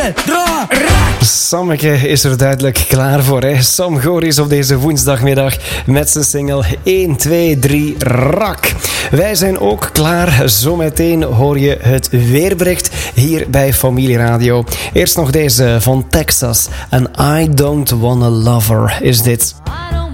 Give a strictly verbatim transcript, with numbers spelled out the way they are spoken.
twee, drie, rak! Sammeke is er duidelijk klaar voor. Hè? Sam Goris op deze woensdagmiddag met zijn single één, twee, drie, rak. Wij zijn ook klaar. Zometeen hoor je het weerbericht hier bij Familie Radio. Eerst nog deze van Texas. En I Don't Wanna Love Her is dit.